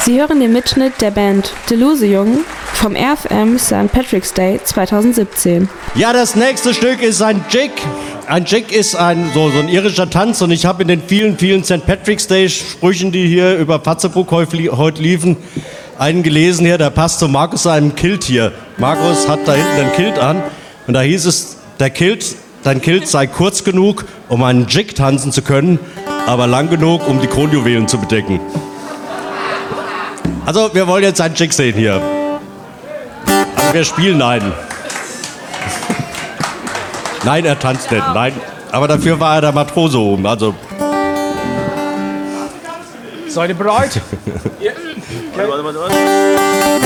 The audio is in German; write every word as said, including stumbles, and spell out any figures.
Sie hören den Mitschnitt der Band Delusion vom R F M Sankt Patrick's Day zweitausendsiebzehn. Ja, das nächste Stück ist ein Jig. Ein Jig ist ein, so, so ein irischer Tanz und ich habe in den vielen, vielen Sankt Patrick's Day Sprüchen, die hier über Fatzeburg heute liefen, einen gelesen hier, der passt zu Markus seinem Kilt hier. Markus hat da hinten ein Kilt an und da hieß es, der Kilt, dein Kilt sei kurz genug, um einen Jig tanzen zu können, aber lang genug, um die Kronjuwelen zu bedecken. Also, wir wollen jetzt einen Jig sehen hier. Also, wir spielen einen. Nein, er tanzt nicht, nein. Aber dafür war er der Matrose oben, also... Seid ihr bereit? Ja. Warte, warte, warte.